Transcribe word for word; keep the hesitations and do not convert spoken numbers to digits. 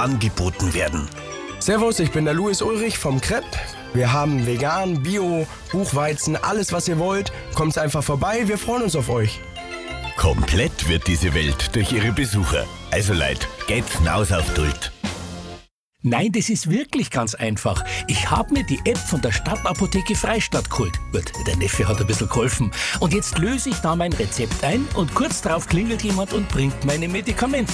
angeboten werden. Servus, ich bin der Louis Ulrich vom Crepe. Wir haben vegan, Bio, Buchweizen, alles was ihr wollt. Kommt einfach vorbei, wir freuen uns auf euch. Komplett wird diese Welt durch ihre Besucher. Also Leute, geht's hinaus auf Duld. Nein, das ist wirklich ganz einfach. Ich habe mir die App von der Stadtapotheke Freistadt geholt. Gut, der Neffe hat ein bisschen geholfen. Und jetzt löse ich da mein Rezept ein und kurz darauf klingelt jemand und bringt meine Medikamente.